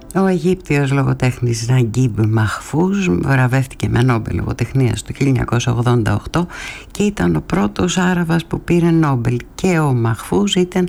Ο Αιγύπτιος λογοτέχνης Ναγκίμπ Μαχφούζ βραβεύτηκε με Νόμπελ λογοτεχνίας το 1988 και ήταν ο πρώτος Άραβας που πήρε Νόμπελ, και ο Μαχφούζ ήταν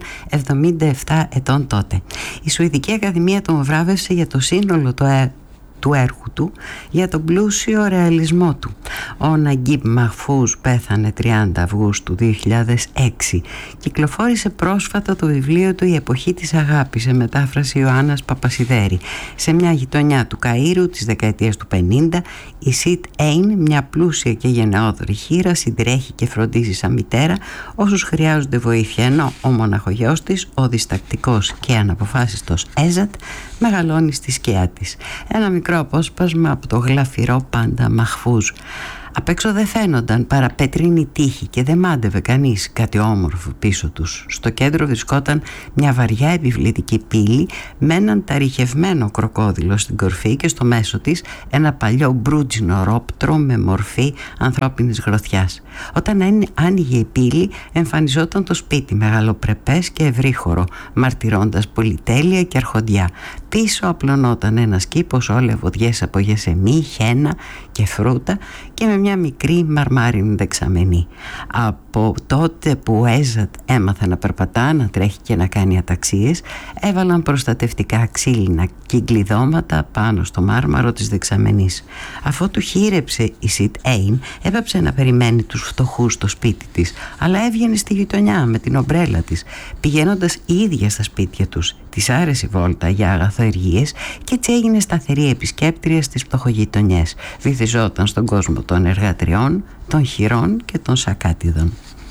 77 ετών τότε. Η Σουηδική Ακαδημία τον βράβευσε για το σύνολο του έργου του, για τον πλούσιο ρεαλισμό του. Ο Ναγκίμπ Μαχφούζ πέθανε 30 Αυγούστου 2006. Κυκλοφόρησε πρόσφατα το βιβλίο του «Η εποχή της αγάπης», σε μετάφραση Ιωάννας Παπασιδέρη. Σε μια γειτονιά του Καΐρου της δεκαετίας του 50, η Σιτ Έιν, μια πλούσια και γενναιόδορη χήρα, συντρέχει και φροντίζει σαν μητέρα όσους χρειάζονται βοήθεια, ενώ ο μοναχογιός της, ο διστακτικός και αναποφάσιστος Έζατ, μεγαλώνει στη σκιά της. Ένα μικρό απόσπασμα από το γλαφυρό πάντα Μαχφούζ. Απ' έξω δεν φαίνονταν παρά πετρίνη τείχη και δεν μάντευε κανείς κάτι όμορφο πίσω τους. Στο κέντρο βρισκόταν μια βαριά επιβλητική πύλη με έναν ταριχευμένο κροκόδιλο στην κορφή και στο μέσο της ένα παλιό μπρούτζινο ρόπτρο με μορφή ανθρώπινης γροθιάς. Όταν άνοιγε η πύλη, εμφανιζόταν το σπίτι, μεγαλοπρεπές και ευρύχωρο, μαρτυρώντας πολυτέλεια και αρχοντιά. Πίσω απλωνόταν ένας κήπος όλευοδιές από γεσεμί, χένα και φρούτα και με μια μικρή μαρμάρινη δεξαμενή. Από τότε που ο Έζατ έμαθε να περπατά, να τρέχει και να κάνει αταξίες, έβαλαν προστατευτικά ξύλινα κυκλειδώματα πάνω στο μάρμαρο της δεξαμενής. Αφού του χείρεψε η Σιτ Έιν, έπαψε να περιμένει τους φτωχούς στο σπίτι της, αλλά έβγαινε στη γειτονιά με την ομπρέλα της, πηγαίνοντας η ίδια στα σπίτια τους. Της άρεσε η βόλτα για αγαθοεργίες και έτσι έγινε σταθερή επισκέπτρια στις φτωχογειτονιές. Βυθιζόταν στον κόσμο των εργατριών, των χειρών και των σακάτιδων.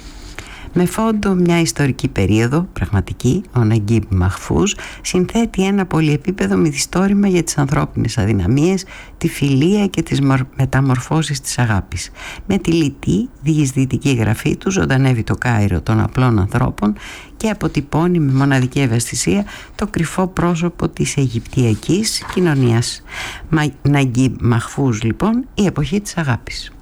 Με φόντο μια ιστορική περίοδο, πραγματική, ο Ναγκίμπ Μαχφούζ συνθέτει ένα πολυεπίπεδο μυθιστόρημα για τις ανθρώπινες αδυναμίες, τη φιλία και τις μεταμορφώσεις της αγάπης. Με τη λιτή, διεισδυτική γραφή του ζωντανεύει το Κάιρο των απλών ανθρώπων και αποτυπώνει με μοναδική ευαισθησία το κρυφό πρόσωπο της Αιγυπτιακής κοινωνίας. Ναγκίμπ Μαχφούζ, λοιπόν, η εποχή της αγάπης.